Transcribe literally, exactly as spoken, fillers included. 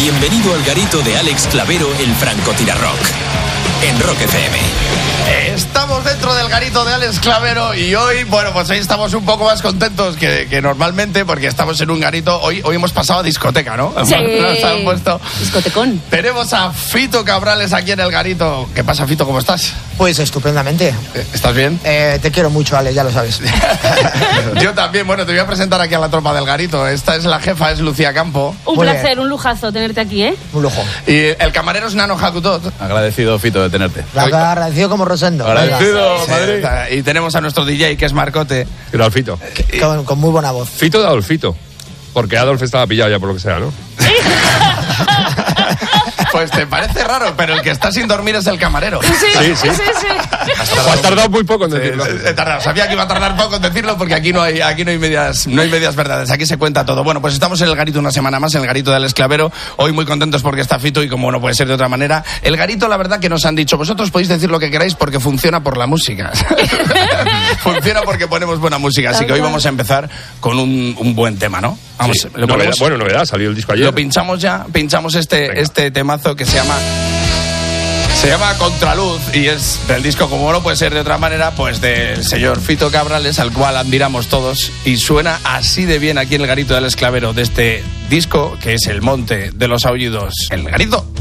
Bienvenido al garito de Alex Clavero, el francotirarrock, en Rock F M. Estamos dentro del garito de Alex Clavero y hoy, bueno, pues hoy estamos un poco más contentos que, que normalmente porque estamos en un garito. Hoy, hoy hemos pasado a discoteca, ¿no? Sí. Nos han puesto. Discotecón. Tenemos a Fito Cabrales aquí en el garito. ¿Qué pasa, Fito? ¿Cómo estás? Pues estupendamente. ¿Estás bien? Eh, te quiero mucho, Ale, ya lo sabes. Yo también. Bueno, te voy a presentar aquí a la tropa del garito. Esta es la jefa, es Lucía Campo. Un Muy placer, bien. un lujazo tenerte aquí, ¿eh? Un lujo. Y el camarero es Nano Hakutot. Agradecido, Fito, de tenerte. La agradecido como Rosendo. Agradecido, Sí, Madrid. y tenemos a nuestro D J, que es Marcote. Pero Alfito. Con, con muy buena voz. Fito de Adolfito. Porque Adolf estaba pillado ya por lo que sea, ¿no? Pues te parece raro, pero el que está sin dormir es el camarero. Sí, Sí, sí. sí, sí. O has tardado muy poco en decirlo. Eh, eh, tardado. Sabía que iba a tardar poco en decirlo porque aquí no hay aquí no hay medias no hay medias verdades, aquí se cuenta todo. Bueno, pues estamos en el garito una semana más, en el garito de Alex Clavero. Hoy muy contentos porque está Fito y como no puede ser de otra manera. El garito, la verdad que nos han dicho, vosotros podéis decir lo que queráis porque funciona por la música. Funciona porque ponemos buena música, así que hoy vamos a empezar con un, un buen tema, ¿no? Vamos, Sí. lo Novedad, ponemos. bueno, novedad, salió el disco ayer. Lo pinchamos ya, pinchamos este, Venga. este temazo que se llama se llama Contraluz y es del disco, como no puede ser de otra manera, pues del señor Fito Cabrales, al cual admiramos todos, y suena así de bien aquí en el garito del Alex Clavero de este disco que es El Monte de los Aullidos. El garito.